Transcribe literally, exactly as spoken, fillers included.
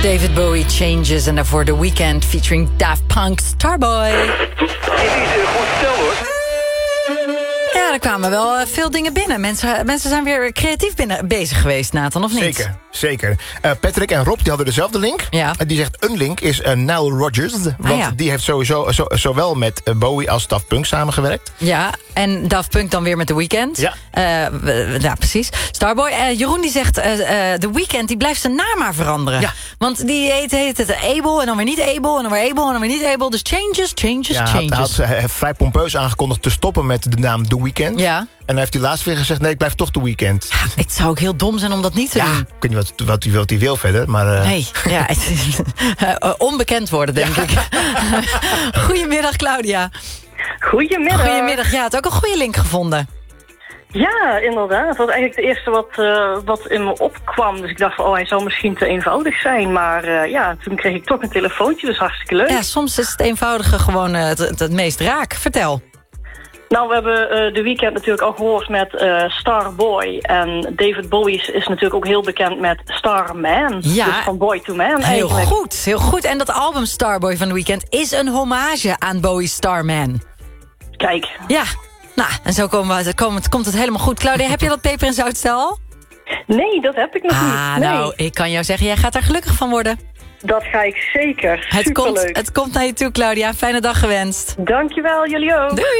David Bowie, Changes. En daarvoor The Weeknd featuring Daft Punk, Starboy. Dit is een goed stel, hoor. Ja, er kwamen wel uh, veel dingen binnen. Mensen, mensen zijn weer creatief binnen, bezig geweest, Nathan, of niet? Zeker, zeker. Uh, Patrick en Rob die hadden dezelfde link. Ja. Uh, die zegt een link is uh, Nile Rodgers. Want ah, ja. die heeft sowieso zo, zowel met uh, Bowie als Daft Punk samengewerkt. Ja, en Daft Punk dan weer met The Weeknd. Ja. Uh, ja, precies. Starboy. Uh, Jeroen die zegt, uh, uh, The Weeknd die blijft zijn naam maar veranderen. Ja. Want die heet, heet het Able en dan weer niet Able en dan weer Able en dan weer niet Able. Dus changes, changes, Ja, changes. hij had, hij heeft vrij pompeus aangekondigd te stoppen met de naam The Weeknd. Ja. En hij heeft hij laatst weer gezegd, nee, ik blijf toch The Weeknd. Ja, het zou ook heel dom zijn om dat niet te Ja, doen. ik weet niet wat, wat, hij, wat hij wil verder, maar... Uh... Nee, ja, het is, uh, onbekend worden, denk ja. ik. Goedemiddag, Claudia. Goedemiddag. Goedemiddag, ja, het ook een goede link gevonden. Ja, inderdaad. Dat was eigenlijk het eerste wat, uh, wat in me opkwam. Dus ik dacht van, oh, hij zou misschien te eenvoudig zijn. Maar uh, ja, toen kreeg ik toch een telefoontje, dus hartstikke leuk. Ja, soms is het eenvoudige gewoon uh, het, het, het meest raak. Vertel. Nou, we hebben uh, The Weeknd natuurlijk al gehoord met uh, Starboy. En David Bowie is natuurlijk ook heel bekend met Starman. Ja, dus van boy to man heel eigenlijk. goed, heel goed. En dat album Starboy van The Weeknd is een hommage aan Bowie's Starman. Kijk. Ja, nou, en zo komen we, komen, komt het helemaal goed. Claudia, heb je dat peper- en zoutstel al? Nee, dat heb ik nog ah, niet. Nee. Nou, ik kan jou zeggen, jij gaat daar gelukkig van worden. Dat ga ik zeker. Het komt, Superleuk. het komt naar je toe, Claudia. Fijne dag gewenst. Dankjewel, jullie ook. Doei.